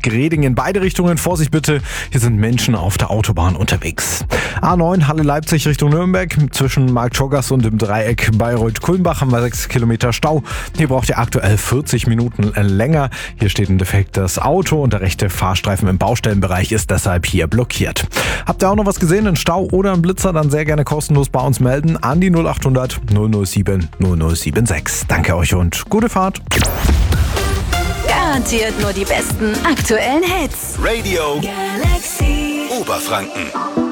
Greding in beide Richtungen. Vorsicht bitte, hier sind Menschen auf der Autobahn unterwegs. A9 Halle-Leipzig Richtung Nürnberg. Zwischen Marktschorgast und dem Dreieck Bayreuth-Kulmbach haben wir 6 Kilometer Stau. Hier braucht ihr aktuell 40 Minuten länger. Hier steht ein defektes Auto und der rechte Fahrstreifen im Baustellenbereich ist deshalb hier blockiert. Habt ihr auch noch was gesehen, einen Stau oder einen Blitzer, dann sehr gerne kostenlos bei uns melden an die 0800 007 0076. Danke euch und gute Fahrt. Garantiert nur die besten aktuellen Hits. Radio Galaxy Oberfranken.